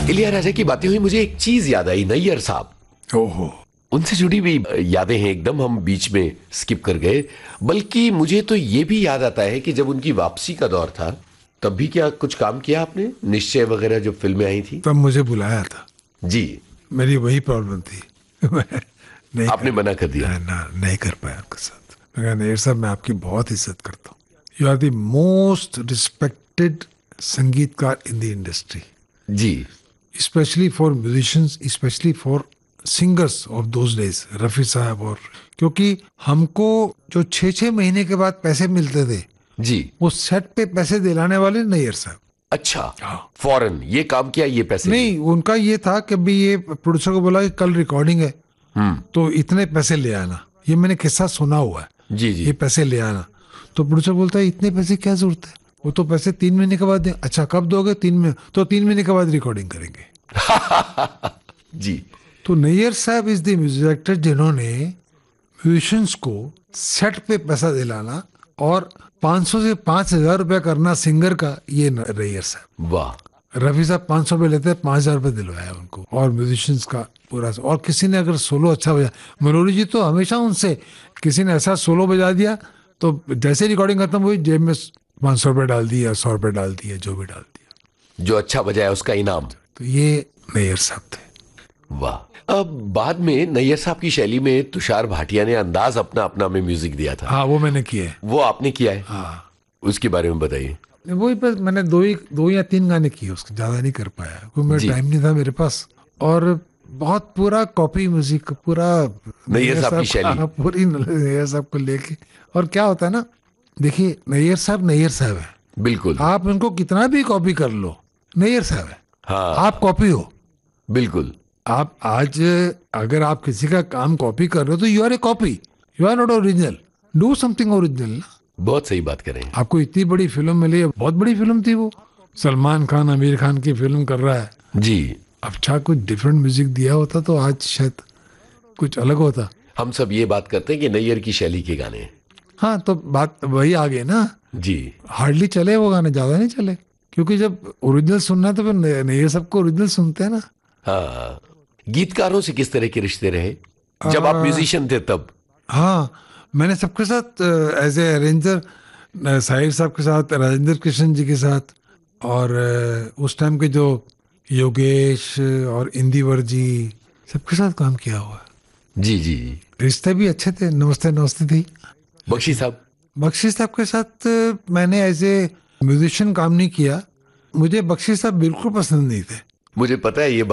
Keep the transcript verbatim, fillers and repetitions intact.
इलियाराजा की बातें हुई, मुझे एक चीज याद आई, नैयर साहब। ओहो, उनसे जुड़ी भी यादें हैं, एकदम हम बीच में स्किप कर गए। बल्कि मुझे तो ये भी याद आता है कि जब उनकी वापसी का दौर था, तब भी क्या कुछ काम किया आपने? निश्चय वगैरह जो फिल्में आई थी, तब मुझे बुलाया था जी। मेरी वही प्रॉब्लम थी। मैं नहीं आपने कर, मना कर दिया? ना, ना नहीं कर पाया उनके साथ। मैं कहा नैयर साहब, मैं आपकी बहुत इज्जत करता हूँ। You are the most respected संगीतकार in the industry, ji specially for musicians, specially for singers of those days, Rafi साहब। और क्योंकि हमको जो छः छः महीने के बाद पैसे मिलते थे, जी। वो सेट पे पैसे दिलाने वाले नैयर साहब। अच्छा, हाँ। फौरन ये काम किया, ये पैसे नहीं, उनका ये था कि भी ये प्रोड्यूसर को बोला कि कल रिकॉर्डिंग है, हम्म तो इतने पैसे ले आना। ये मैंने किस्सा सुना हुआ है, जी जी। ये पैसे ले आना। तो प्रोड्यूसर बोलता है इतने पैसे क्या जरूरत है, वो तो पैसे तीन महीने के बाद दें। अच्छा, कब दोगे? तीन महीने। तो तीन महीने के बाद रिकॉर्डिंग करेंगे। जी तो नैयर साहब इज द म्यूजिक डायरेक्टर जिन्होंने म्यूजिशियंस को सेट पे पैसा दिलाना और पाँच सौ से पाँच हजार रुपया करना सिंगर का, ये नैयर साहब। वाह। रफी साहब पाँच सौ रुपये लेते हैं, पाँच हजार रुपये दिलवाया उनको। और म्यूजिशियंस का पूरा, और किसी ने अगर सोलो अच्छा बजा, मनोरी जी तो हमेशा उनसे, किसी ने ऐसा सोलो बजा दिया तो जैसे रिकॉर्डिंग खत्म हुई, जेब में पाँच सौ रुपये डाल दिया, सौ रुपये डाल दिया, जो भी डाल दिया। जो अच्छा बजाया उसका इनाम। तो ये नैयर साहब थे। वाह। अब बाद में नैयर साहब की शैली में तुषार भाटिया ने अंदाज अपना अपना में म्यूजिक दिया था। हाँ, वो मैंने किया है। वो आपने किया है? हाँ, उसके बारे में बताइए। वही बस मैंने दो ही दो या तीन गाने किए, उसके ज्यादा नहीं कर पाया क्योंकि मेरा जी। टाइम नहीं था मेरे पास। और बहुत पूरा कॉपी म्यूजिक, पूरा नैयर साहब की शैली। हाँ, पूरी नैयर साहब को लेके। और क्या होता है ना, देखिए नैयर साहब नैयर साहब है, बिल्कुल। आप इनको कितना भी कॉपी कर लो, नैयर साहब है। हाँ, आप कॉपी हो। बिल्कुल। आप आज अगर आप किसी का काम कॉपी कर रहे हो तो you R A copy, you are not original. Do something original ना। बहुत सही बात कर रहे हैं। आपको इतनी बड़ी फिल्म मिली है, बहुत बड़ी फिल्म थी वो, सलमान खान आमिर खान की फिल्म कर रहा है। जी। अच्छा, कुछ डिफरेंट म्यूजिक दिया होता तो आज शायद कुछ अलग होता। हम सब ये बात करते हैं कि नैयर की शैली के गाने। हाँ, तो बात वही आ गई ना। जी। हार्डली चले वो गाने, ज्यादा नहीं चले, क्योंकि जब ओरिजिनल सुनना है तो फिर नैयर सबको ओरिजिनल सुनते हैं ना। हाँ। गीतकारों से किस तरह के रिश्ते रहे जब आप म्यूजिशियन थे तब? हाँ, मैंने सबके साथ एज ए अरेंजर, साहिर साहब के साथ, राजेंद्र कृष्ण जी के साथ, और uh, उस टाइम के जो योगेश और इंदिवर जी, सबके साथ काम किया हुआ है। जी जी जी। रिश्ते भी अच्छे थे, नमस्ते नमस्ते थी। बख्शी साहब? बख्शी साहब के साथ uh, मैंने एज ए म्यूजिशियन काम नहीं किया। मुझे बख्शी साहब बिल्कुल पसंद नहीं थे। मुझे पता है ये